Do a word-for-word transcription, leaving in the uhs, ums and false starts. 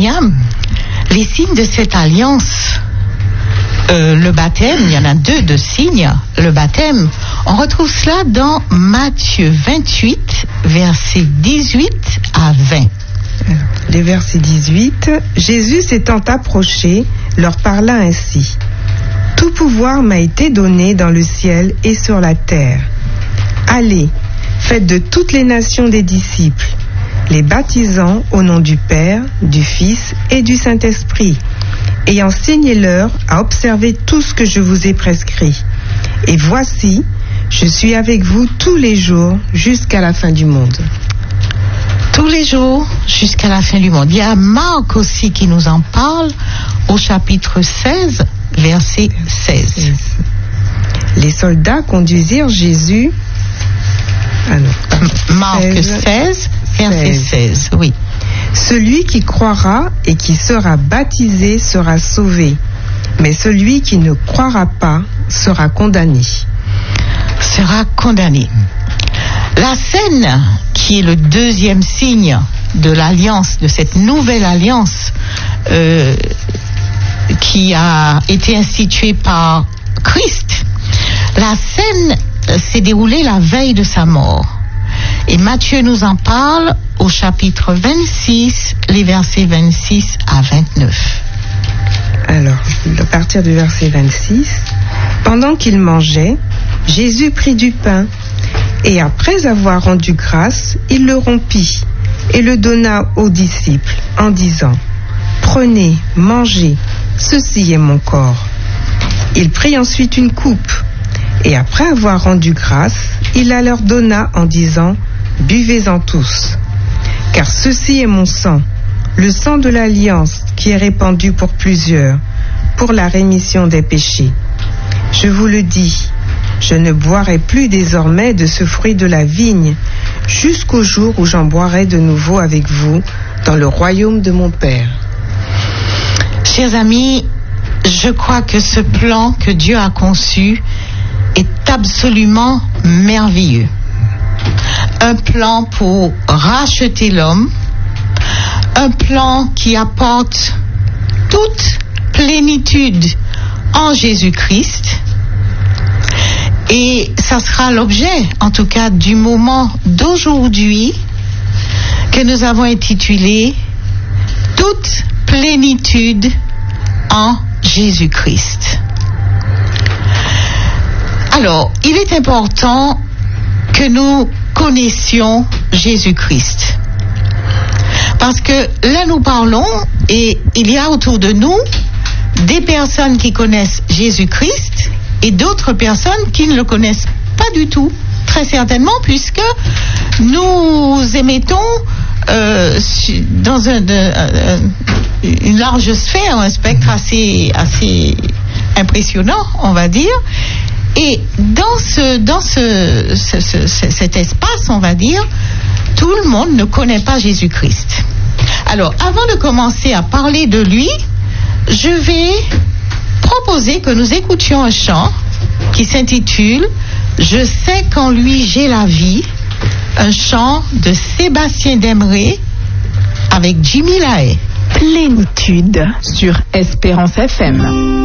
Myriam, les signes de cette alliance, euh, le baptême, il y en a deux de signes, le baptême, on retrouve cela dans Matthieu vingt-huit, versets dix-huit à vingt. Les versets dix-huit, Jésus s'étant approché, leur parla ainsi. Tout pouvoir m'a été donné dans le ciel et sur la terre. Allez, faites de toutes les nations des disciples, les baptisant au nom du Père, du Fils et du Saint-Esprit, et enseignez-leur à observer tout ce que je vous ai prescrit. Et voici, je suis avec vous tous les jours jusqu'à la fin du monde. Tous les jours jusqu'à la fin du monde. Il y a Marc aussi qui nous en parle au chapitre seize, verset seize. Les soldats conduisirent Jésus. Ah non. Marc seize, verset seize, oui. Celui qui croira et qui sera baptisé sera sauvé, mais celui qui ne croira pas sera condamné. Sera condamné. La scène, qui est le deuxième signe de l'alliance, de cette nouvelle alliance euh, qui a été instituée par Christ, la scène s'est déroulée la veille de sa mort. Et Matthieu nous en parle au chapitre vingt-six, les versets vingt-six à vingt-neuf. Alors, à partir du verset vingt-six, pendant qu'il mangeait, Jésus prit du pain, et après avoir rendu grâce, il le rompit et le donna aux disciples en disant, « Prenez, mangez, ceci est mon corps. » Il prit ensuite une coupe, et après avoir rendu grâce, il la leur donna en disant, « Buvez-en tous, car ceci est mon sang, le sang de l'alliance qui est répandu pour plusieurs, pour la rémission des péchés. Je vous le dis, je ne boirai plus désormais de ce fruit de la vigne, jusqu'au jour où j'en boirai de nouveau avec vous dans le royaume de mon Père. » Chers amis, je crois que ce plan que Dieu a conçu est absolument merveilleux. Un plan pour racheter l'homme, un plan qui apporte toute plénitude en Jésus-Christ. Et ça sera l'objet, en tout cas, du moment d'aujourd'hui que nous avons intitulé « Toute plénitude en Jésus-Christ ». Alors, il est important que nous connaissions Jésus-Christ. Parce que là, nous parlons, et il y a autour de nous des personnes qui connaissent Jésus-Christ et d'autres personnes qui ne le connaissent pas du tout, très certainement, puisque nous émettons euh, dans un, euh, une large sphère, un spectre assez, assez impressionnant, on va dire. Et dans, ce, dans ce, ce, ce, cet espace, on va dire, tout le monde ne connaît pas Jésus-Christ. Alors, avant de commencer à parler de lui, je vais proposer que nous écoutions un chant qui s'intitule « Je sais qu'en lui j'ai la vie », un chant de Sébastien Demré avec Jimmy Lahaye. Plénitude sur Espérance F M.